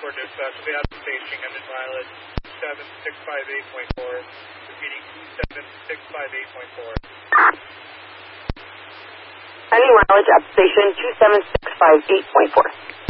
for dispatch. The out station ended mileage 2658.4. Repeating 2658.4. Ending mileage at station 2765.8.4.